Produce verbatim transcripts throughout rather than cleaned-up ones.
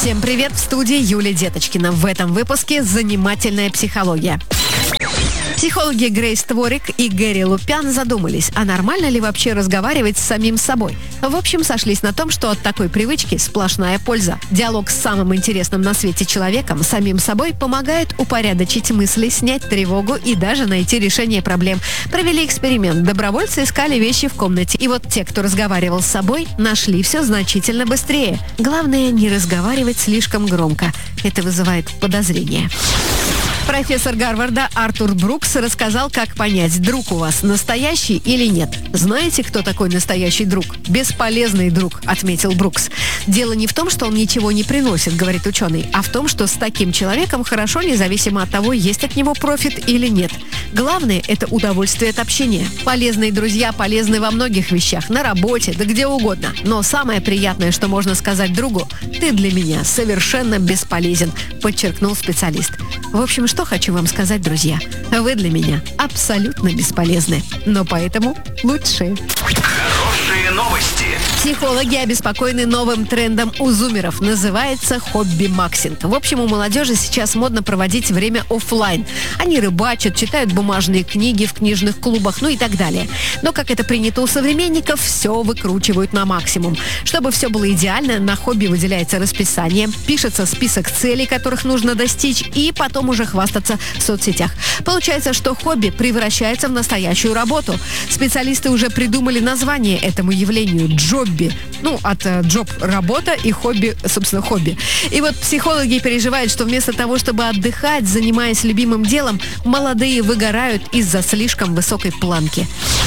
Всем привет, в студии Юлия Деточкина. В этом выпуске «Занимательная психология». Психологи Грейс Творик и Гэри Лупян задумались, а нормально ли вообще разговаривать с самим собой. В общем, сошлись на том, что от такой привычки сплошная польза. Диалог с самым интересным на свете человеком, самим собой, помогает упорядочить мысли, снять тревогу и даже найти решение проблем. Провели эксперимент. Добровольцы искали вещи в комнате. И вот те, кто разговаривал с собой, нашли все значительно быстрее. Главное, не разговаривать слишком громко. Это вызывает подозрение. Профессор Гарварда Артур Брукс рассказал, как понять, друг у вас настоящий или нет. Знаете, кто такой настоящий друг? Бесполезный друг, отметил Брукс. Дело не в том, что он ничего не приносит, говорит ученый, а в том, что с таким человеком хорошо, независимо от того, есть от него профит или нет. Главное – это удовольствие от общения. Полезные друзья полезны во многих вещах, на работе, да где угодно. Но самое приятное, что можно сказать другу – ты для меня совершенно бесполезен, подчеркнул специалист. В общем, что хочу вам сказать, друзья. Вы для меня абсолютно бесполезны, но поэтому лучшие. Хорошие новости. Психологи обеспокоены новым трендом у зумеров. Называется хобби-максинг. В общем, у молодежи сейчас модно проводить время офлайн. Они рыбачат, читают бумажные книги в книжных клубах, ну и так далее. Но, как это принято у современников, все выкручивают на максимум. Чтобы все было идеально, на хобби выделяется расписание, пишется список целей, которых нужно достичь, и потом уже хвастаться в соцсетях. Получается, что хобби превращается в настоящую работу. Специалисты уже придумали название этому явлению – джобби. Ну, от э, джоб – работа и хобби, собственно, хобби. И вот психологи переживают, что вместо того, чтобы отдыхать, занимаясь любимым делом, молодые выгорают из-за слишком высокой планки.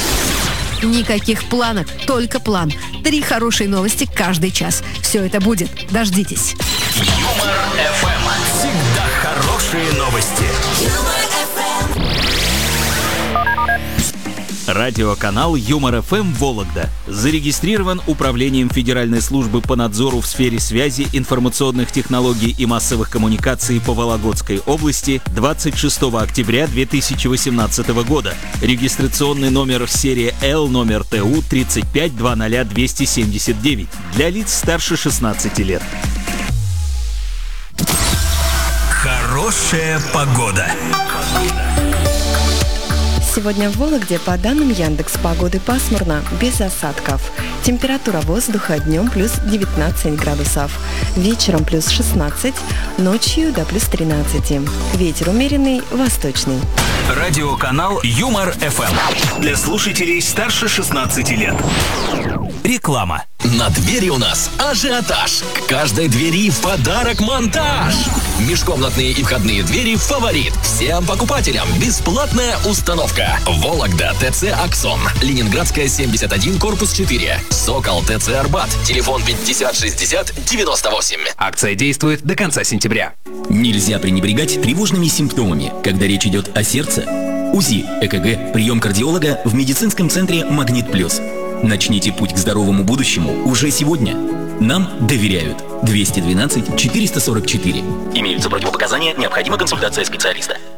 Никаких планок, только план. Три хорошие новости каждый час. Все это будет. Дождитесь. Юмор эф эм. Всегда хорошие новости. Радиоканал Юмор эф эм Вологда зарегистрирован Управлением Федеральной службы по надзору в сфере связи, информационных технологий и массовых коммуникаций по Вологодской области двадцать шестого октября две тысячи восемнадцатого года. Регистрационный номер серия Л номер Т У тридцать пять двадцать двести семьдесят девять для лиц старше шестнадцати лет. Хорошая погода. Сегодня в Вологде по данным Яндекс.Погоды пасмурно, без осадков. Температура воздуха днем плюс девятнадцать градусов, вечером плюс шестнадцать, ночью до плюс тринадцать. Ветер умеренный, восточный. Радиоканал Юмор эф эм. Для слушателей старше шестнадцати лет. Реклама. На двери у нас ажиотаж. К каждой двери в подарок монтаж. Межкомнатные и входные двери «Фаворит». Всем покупателям бесплатная установка. Вологда, ТЦ «Аксон». Ленинградская, семьдесят один, корпус четыре. Сокол, ТЦ «Арбат». Телефон пятьдесят шестьдесят девяносто восемь. Акция действует до конца сентября. Нельзя пренебрегать тревожными симптомами, когда речь идет о сердце. УЗИ, ЭКГ, прием кардиолога в медицинском центре «Магнит Плюс». Начните путь к здоровому будущему уже сегодня. Нам доверяют. двести двенадцать четыреста сорок четыре. Имеются противопоказания, необходима консультация специалиста.